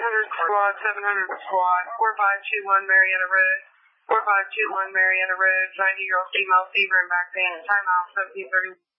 squad, 700 squad, 4521 Marietta Road. 4521 Marietta Road, 90-year-old female fever and back pain. Timeout 1731.